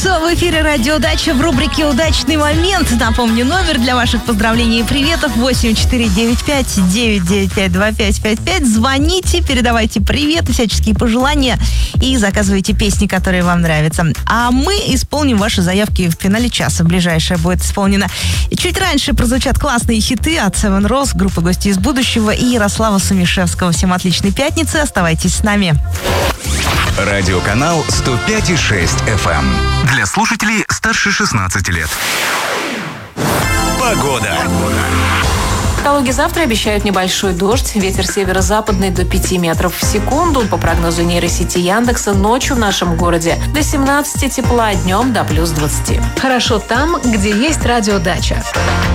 пятницу в эфире «Радио Дача» в рубрике «Удачный момент». Напомню, номер для ваших поздравлений и приветов 8495-995-2555. Звоните, передавайте привет и всяческие пожелания и заказывайте песни, которые вам нравятся. А мы исполним ваши заявки в финале часа. Ближайшее будет исполнено. И чуть раньше прозвучат классные хиты от Seven Rose, группы «Гости из будущего» и Ярослава Сумишевского. Всем отличной пятницы. Оставайтесь с нами. Радиоканал 105,6 FM. Для слушателей старше 16 лет. Погода. Синоптологи завтра обещают небольшой дождь. Ветер северо-западный до 5 метров в секунду. По прогнозу нейросети Яндекса, ночью в нашем городе до 17 тепла, днем до плюс 20. Хорошо там, где есть радиодача.